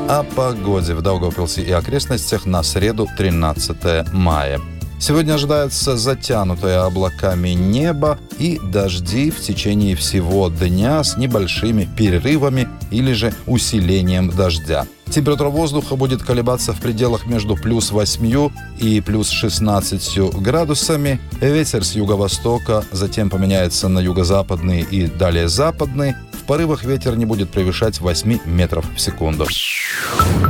О погоде в Даугавпилсе и окрестностях на среду, 13 мая. Сегодня ожидается затянутое облаками небо и дожди в течение всего дня с небольшими перерывами или же усилением дождя. Температура воздуха будет колебаться в пределах между плюс 8 и плюс 16 градусами. Ветер с юго-востока затем поменяется на юго-западный и далее западный. В порывах ветер не будет превышать 8 метров в секунду.